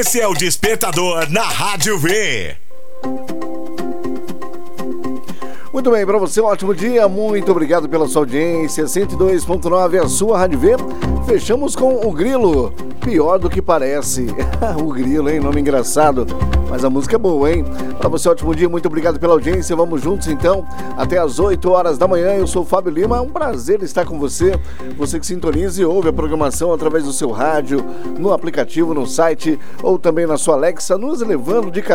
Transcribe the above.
Esse é o Despertador na Rádio V. Muito bem, para você um ótimo dia, muito obrigado pela sua audiência, 102.9, a sua Rádio V. Fechamos com o Grilo, pior do que parece. O Grilo, hein, nome engraçado, mas a música é boa, hein? Para você um ótimo dia, muito obrigado pela audiência, vamos juntos então, até às 8 horas da manhã, eu sou o Fábio Lima, é um prazer estar com você, você que sintoniza e ouve a programação através do seu rádio, no aplicativo, no site, ou também na sua Alexa, nos levando de